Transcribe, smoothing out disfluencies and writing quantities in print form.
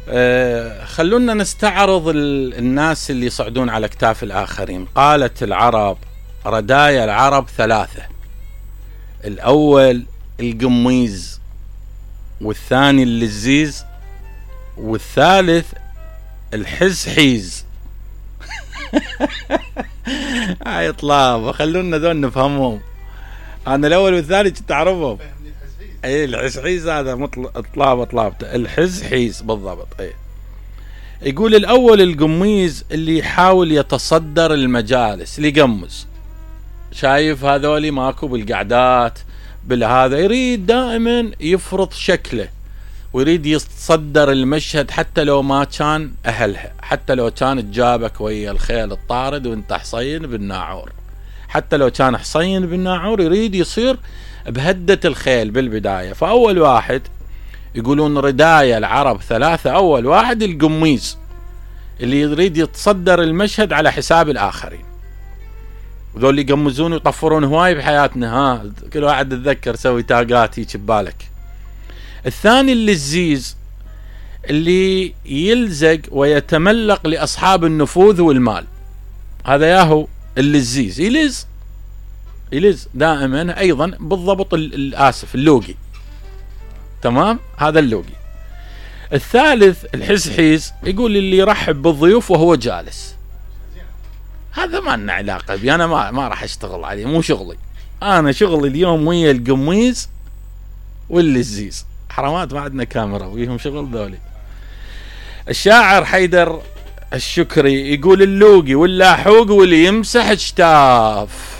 خلونا نستعرض الناس اللي يصعدون على اكتاف الآخرين. قالت العرب ردايا العرب ثلاثة: الأول القميز، والثاني اللزيز، والثالث الحزحيز. هاي طلاب، خلونا ذول نفهمهم. أنا الأول والثاني كنت أعرفهم. اي الحزحيز هذا طلاب الحزحيز بالضبط. اي يقول الأول القميز اللي يحاول يتصدر المجالس، اللي يقمز، شايف هذولي ماكو بالقعدات بالهذا، يريد دائما يفرض شكله ويريد يتصدر المشهد، حتى لو ما كان أهلها، حتى لو كان جابك ويا الخيل الطارد وانت حصين بالناعور، حتى لو كان حصين بالناعور يريد يصير بهدة الخيل بالبداية. فأول واحد يقولون ردايا العرب ثلاثة: أول واحد القميز اللي يريد يتصدر المشهد على حساب الآخرين، وذول اللي يقمزون ويطفرون هواي بحياتنا، ها كل واحد يتذكر سوي تاقات هيك ببالك. الثاني اللزيز اللي يلزق ويتملق لأصحاب النفوذ والمال، هذا ياهو اللزيز، يلز دائما. أيضا بالضبط الآسف اللوقي، تمام، هذا اللوقي. الثالث الحزحيز، يقول اللي يرحب بالضيوف وهو جالس. هذا ما لنا علاقة بي، أنا ما راح أشتغل عليه، مو شغلي. أنا شغلي اليوم ويا القميز واللزيز، حرامات ما عندنا كاميرا ويهم شغل ذولي. الشاعر حيدر الشكري يقول اللوقي واللاحوق واللي يمسح اجتاف.